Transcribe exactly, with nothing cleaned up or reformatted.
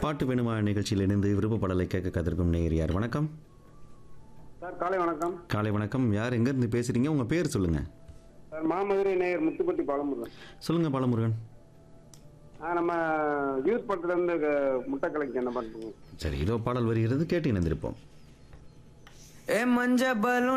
பாட்டு வேணுமா நிகழ்ச்சியில் இணைந்து விருப்ப பாடலை கேட்க காத்திருக்கும் நேயர் யார்? வணக்கம் சார், காலை வணக்கம். காலை வணக்கம். யார் எங்கேருந்து பேசுகிறீங்க? உங்கள் பேர் சொல்லுங்கள். சார், மாமதுரை நேயர் முத்துப்பட்டி பாலமுருகன். சொல்லுங்கள் பாலமுருகன். ஆ, நம்ம யூத் படத்துலேருந்து முட்டை கலக்கி என்ன பண்ணுறோம்? சரி, இதோ பாடல் வருகிறது, கேட்டு இணைந்திருப்போம். ஏ மஞ்ச பலூன்